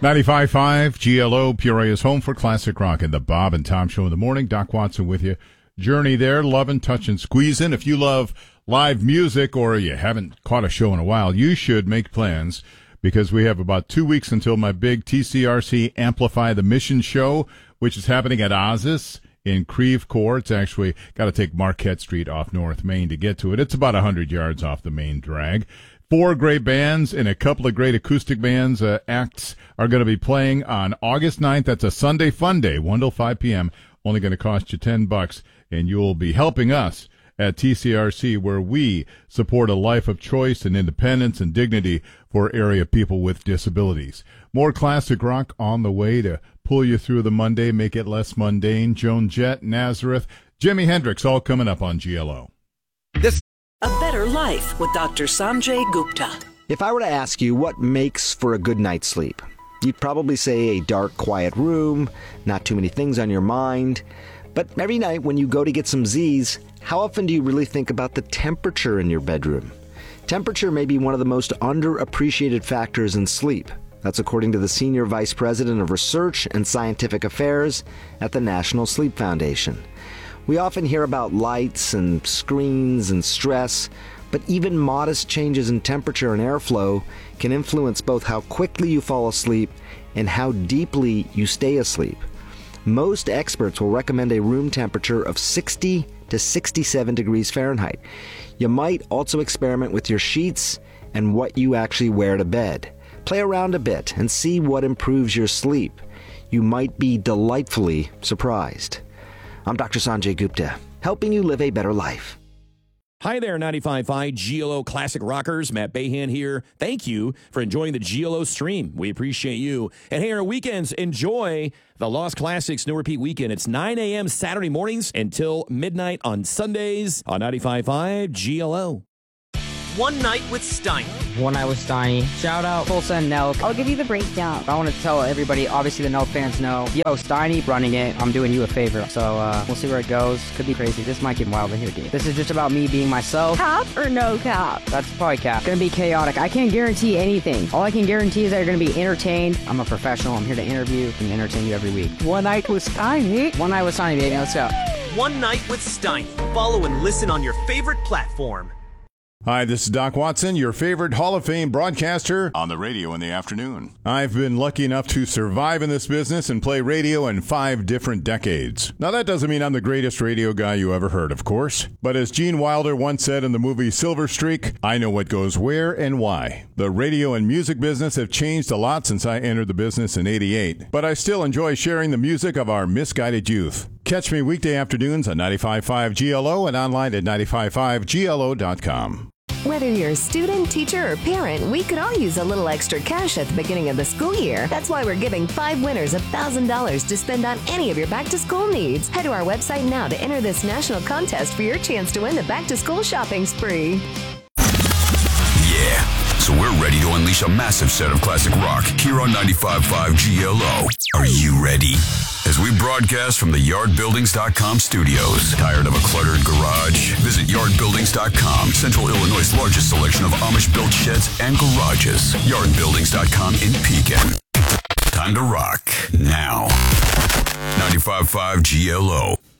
95.5 GLO, Peoria's home for classic rock, and the Bob and Tom Show in the morning. Doc Watson with you. Journey there, loving, touching, squeezing. If you love live music or you haven't caught a show in a while, you should make plans because we have about 2 weeks until my big TCRC Amplify the Mission show, which is happening at Oz's in Creve Coeur. It's actually got to take Marquette Street off North Main to get to it. It's about 100 yards off the main drag. 4 great bands and a couple of great acoustic bands acts are going to be playing on August 9th. That's a Sunday fun day, 1 till 5 p.m. Only going to cost you $10, and you'll be helping us at TCRC, where we support a life of choice and independence and dignity for area people with disabilities. More classic rock on the way to pull you through the Monday, make it less mundane. Joan Jett, Nazareth, Jimi Hendrix, all coming up on GLO. A Better Life with Dr. Sanjay Gupta. If I were to ask you what makes for a good night's sleep, you'd probably say a dark, quiet room, not too many things on your mind. But every night when you go to get some Z's, how often do you really think about the temperature in your bedroom? Temperature may be one of the most underappreciated factors in sleep. That's according to the Senior Vice President of Research and Scientific Affairs at the National Sleep Foundation. We often hear about lights and screens and stress, but even modest changes in temperature and airflow can influence both how quickly you fall asleep and how deeply you stay asleep. Most experts will recommend a room temperature of 60 to 67 degrees Fahrenheit. You might also experiment with your sheets and what you actually wear to bed. Play around a bit and see what improves your sleep. You might be delightfully surprised. I'm Dr. Sanjay Gupta, helping you live a better life. Hi there, 95.5 GLO Classic Rockers. Matt Bahan here. Thank you for enjoying the GLO stream. We appreciate you. And hey, on weekends, enjoy the Lost Classics No Repeat Weekend. It's 9 a.m. Saturday mornings until midnight on Sundays on 95.5 GLO. One Night with Steiny. One Night with Steiny. Shout out Tulsa and Nelk. I'll give you the breakdown. I want to tell everybody, obviously the Nelk fans know, yo, Steiny running it. I'm doing you a favor. So we'll see where it goes. Could be crazy. This might get wild in here, dude. This is just about me being myself. Cap or no cap? That's probably cap. Gonna be chaotic. I can't guarantee anything. All I can guarantee is that you're gonna be entertained. I'm a professional. I'm here to interview and entertain you every week. One Night with Steiny. One Night with Steiny, baby. Let's go. One Night with Steiny. Follow and listen on your favorite platform. Hi, this is Doc Watson, your favorite Hall of Fame broadcaster on the radio in the afternoon. I've been lucky enough to survive in this business and play radio in 5 different decades. Now, that doesn't mean I'm the greatest radio guy you ever heard, of course. But as Gene Wilder once said in the movie Silver Streak, I know what goes where and why. The radio and music business have changed a lot since I entered the business in '88. But I still enjoy sharing the music of our misguided youth. Catch me weekday afternoons on 95.5 GLO and online at 95.5glo.com. Whether you're a student, teacher, or parent, we could all use a little extra cash at the beginning of the school year. That's why we're giving 5 winners $1,000 to spend on any of your back-to-school needs. Head to our website now to enter this national contest for your chance to win the back-to-school shopping spree. Yeah, so we're ready to unleash a massive set of classic rock here on 95.5 GLO. Are you ready? As we broadcast from the YardBuildings.com studios. Tired of a cluttered garage? Visit YardBuildings.com, Central Illinois' largest selection of Amish-built sheds and garages. YardBuildings.com in Pekin. Time to rock now. 95.5 GLO.